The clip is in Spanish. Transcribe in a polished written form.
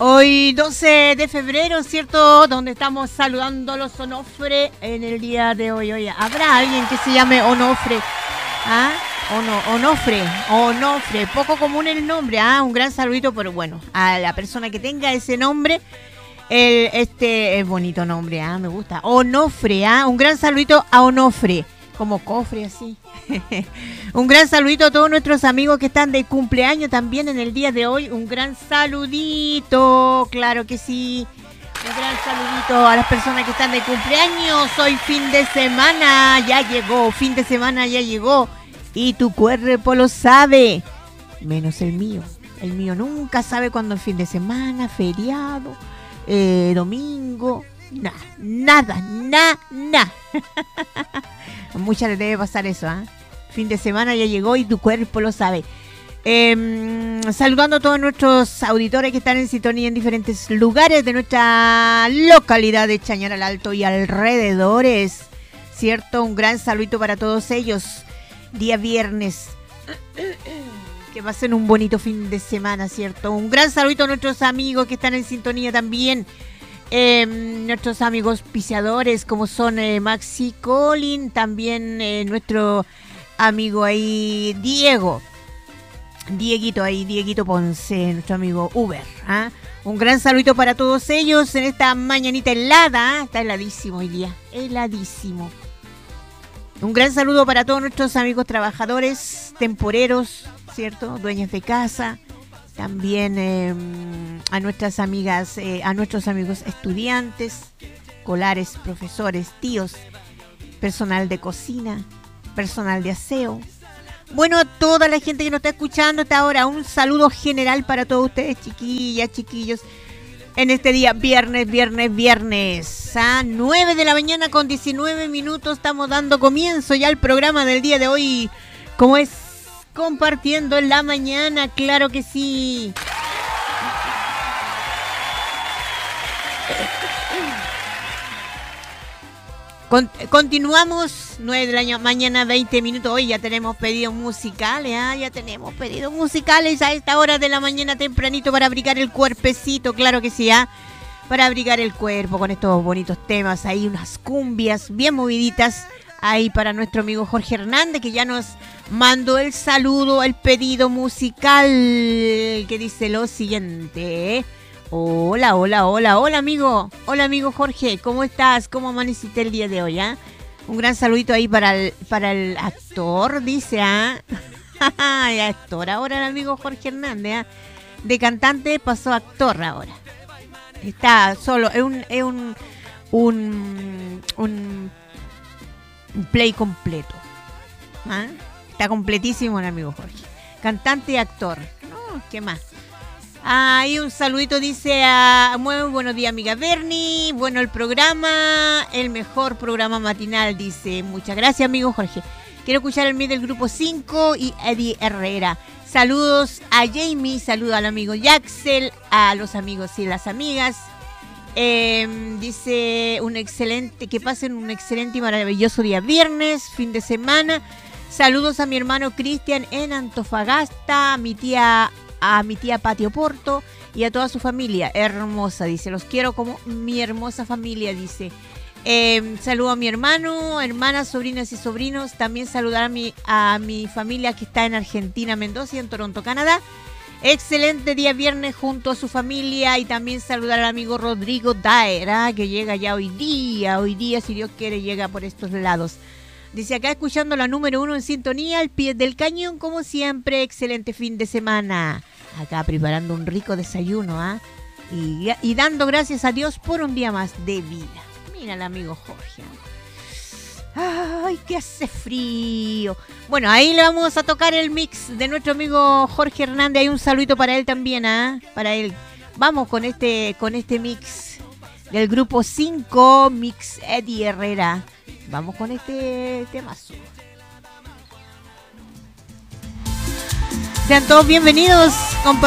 Hoy 12 de febrero, ¿cierto? Donde estamos saludando a los Onofre en el día de hoy. Oye, ¿habrá alguien que se llame Onofre? ¿Ah? Onofre. Poco común el nombre, ¿ah? Un gran saludito, pero bueno, a la persona que tenga ese nombre. Este es bonito nombre, ¿ah? Me gusta. Onofre, ¿ah? Un gran saludito a Onofre. Como cofre, así. Un gran saludito a todos nuestros amigos que están de cumpleaños también en el día de hoy. Un gran saludito, claro que sí. Un gran saludito a las personas que están de cumpleaños. Hoy fin de semana ya llegó. Y tu cuerpo lo sabe. Menos el mío. El mío nunca sabe cuándo es fin de semana, feriado, domingo. Nada. A muchas les debe pasar eso, ¿eh? Fin de semana ya llegó y tu cuerpo lo sabe. Saludando a todos nuestros auditores que están en sintonía en diferentes lugares de nuestra localidad de Chañar al Alto y alrededores, ¿cierto? Un gran saludito para todos ellos. Día viernes. Que pasen un bonito fin de semana, ¿cierto? Un gran saludito a nuestros amigos que están en sintonía también. Nuestros amigos piseadores como son Maxi Colin, también nuestro amigo ahí Dieguito Ponce, nuestro amigo Uber, ¿ah? Un gran saludito para todos ellos en esta mañanita helada, ¿eh? Está heladísimo hoy día, heladísimo. Un gran saludo para todos nuestros amigos trabajadores, temporeros, ¿cierto? Dueñas de casa. También a nuestras amigas, a nuestros amigos estudiantes, escolares, profesores, tíos, personal de cocina, personal de aseo. Bueno, a toda la gente que nos está escuchando hasta ahora, un saludo general para todos ustedes, chiquillas, chiquillos. En este día, viernes, a 9 de la mañana con 19 minutos, estamos dando comienzo ya al programa del día de hoy, como es compartiendo en la mañana, claro que sí. Continuamos, 9 de la mañana, 20 minutos. Hoy ya tenemos pedidos musicales, a esta hora de la mañana tempranito para abrigar el cuerpecito, claro que sí, para abrigar el cuerpo con estos bonitos temas, ahí unas cumbias bien moviditas. Ahí para nuestro amigo Jorge Hernández, que ya nos mandó el saludo, el pedido musical, que dice lo siguiente. Hola, amigo. Hola, amigo Jorge, ¿cómo estás? ¿Cómo amaneciste el día de hoy, ah? Un gran saludito ahí para el actor, dice, el actor ahora, el amigo Jorge Hernández, De cantante pasó a actor ahora. Está solo, es un play completo. Está completísimo el amigo Jorge. Cantante y actor. No, ¿qué más? Y un saludito dice muy buenos días, amiga Bernie. Bueno, el programa, el mejor programa matinal, dice. Muchas gracias, amigo Jorge. Quiero escuchar el mix del grupo 5 y Eddie Herrera. Saludos a Jamie, saludos al amigo Jaxel, a los amigos y las amigas. Dice que pasen un excelente y maravilloso día viernes, fin de semana. Saludos a mi hermano Cristian en Antofagasta, a mi tía Patio Porto y a toda su familia hermosa, dice. Los quiero como mi hermosa familia, dice. Saludo a mi hermano, hermanas, sobrinas y sobrinos. También saludar a mi familia que está en Argentina, Mendoza y en Toronto, Canadá. Excelente día viernes junto a su familia y también saludar al amigo Rodrigo Daer, que llega ya hoy día, si Dios quiere, llega por estos lados. Dice acá escuchando la número 1 en sintonía, al pie del cañón, como siempre, excelente fin de semana. Acá preparando un rico desayuno, y dando gracias a Dios por un día más de vida. Mira el amigo Jorge. ¡Ay, que hace frío! Bueno, ahí le vamos a tocar el mix de nuestro amigo Jorge Hernández. Hay un saludito para él también, para él. Vamos con este mix del grupo 5, Mix Eddie Herrera. Vamos con este temazo. Sean todos bienvenidos,